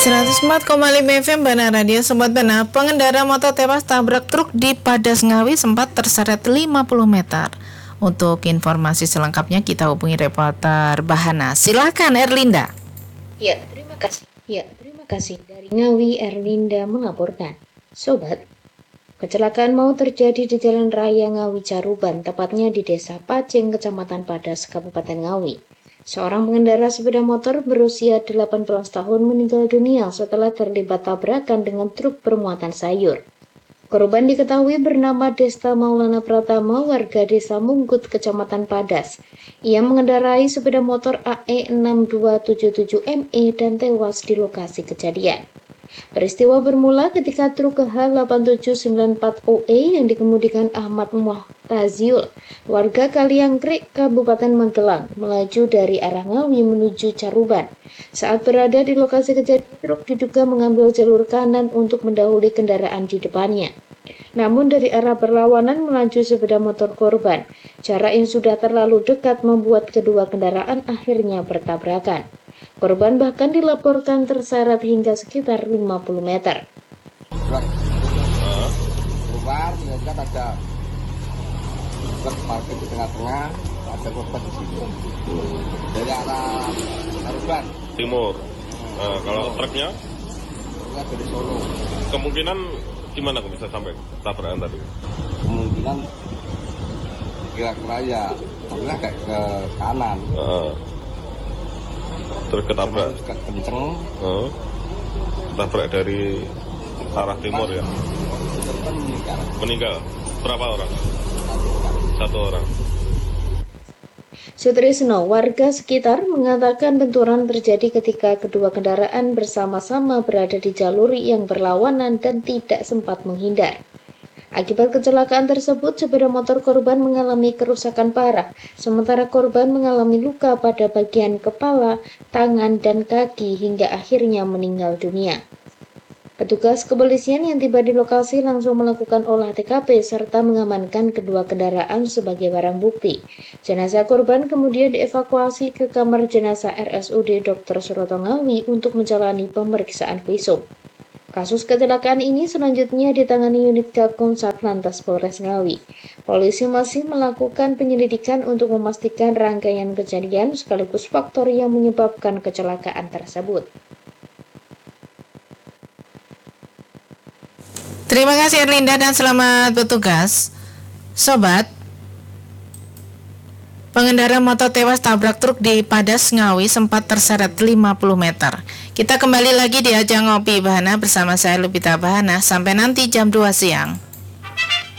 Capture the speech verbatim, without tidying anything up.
seratus empat koma lima F M Bana Radio. Sobat Bana, pengendara motor tewas tabrak truk di Padas Ngawi sempat terseret lima puluh meter. Untuk informasi selengkapnya kita hubungi reporter Bahana. Silakan Erlinda. Ya, terima kasih. Ya, terima kasih. Dari Ngawi, Erlinda melaporkan. Sobat, kecelakaan mau terjadi di Jalan Raya Ngawi Caruban, tepatnya di Desa Paceng, Kecamatan Padas, Kabupaten Ngawi. Seorang pengendara sepeda motor berusia delapan belas tahun meninggal dunia setelah terlibat tabrakan dengan truk bermuatan sayur. Korban diketahui bernama Desta Maulana Pratama, warga Desa Munggut, Kecamatan Padas. Ia mengendarai sepeda motor A E enam dua tujuh tujuh M E dan tewas di lokasi kejadian. Peristiwa bermula ketika truk H delapan tujuh sembilan empat O E yang dikemudikan Ahmad Muhtaziul, warga Kaliangkrik, Kabupaten Magelang, melaju dari arah Ngawi menuju Caruban. Saat berada di lokasi kejadian, truk diduga mengambil jalur kanan untuk mendahului kendaraan di depannya. Namun dari arah berlawanan melaju sepeda motor korban. Jarak yang sudah terlalu dekat membuat kedua kendaraan akhirnya bertabrakan. Korban bahkan dilaporkan terseret hingga sekitar lima puluh meter. Keluar, melihat ada truk parkir di tengah-tengah, ada korban di situ. Dari arah Caruban timur. Nah, kalau truknya? Truknya dari Solo. Kemungkinan gimana kok bisa sampai tabrakan tadi? Kemungkinan kira-kira ya, tabriknya kayak ke kanan. Uh. Terus ketabrak kenceng, uh, ketabrak dari arah timur ya. Meninggal. Meninggal. Berapa orang? Satu orang. Sutrisno, warga sekitar, mengatakan benturan terjadi ketika kedua kendaraan bersama-sama berada di jalur yang berlawanan dan tidak sempat menghindar. Akibat kecelakaan tersebut, sepeda motor korban mengalami kerusakan parah, sementara korban mengalami luka pada bagian kepala, tangan, dan kaki hingga akhirnya meninggal dunia. Petugas kepolisian yang tiba di lokasi langsung melakukan olah T K P serta mengamankan kedua kendaraan sebagai barang bukti. Jenazah korban kemudian dievakuasi ke kamar jenazah R S U D Dokter Suroto Ngawi untuk menjalani pemeriksaan visum. Kasus kecelakaan ini selanjutnya ditangani unit Gakum Satlantas Polres Ngawi. Polisi masih melakukan penyelidikan untuk memastikan rangkaian kejadian sekaligus faktor yang menyebabkan kecelakaan tersebut. Terima kasih Erlinda dan selamat bertugas. Sobat, pengendara motor tewas tabrak truk di Padas Ngawi sempat terseret lima puluh meter. Kita kembali lagi di ajang Ngopi Bahana bersama saya Lupita Bahana sampai nanti jam dua siang.